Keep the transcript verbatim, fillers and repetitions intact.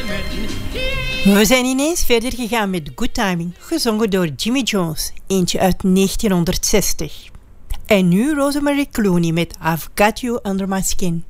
We zijn ineens verder gegaan met Good Timing, gezongen door Jimmy Jones, eentje uit negentienhonderdzestig. En nu Rosemary Clooney met I've Got You Under My Skin.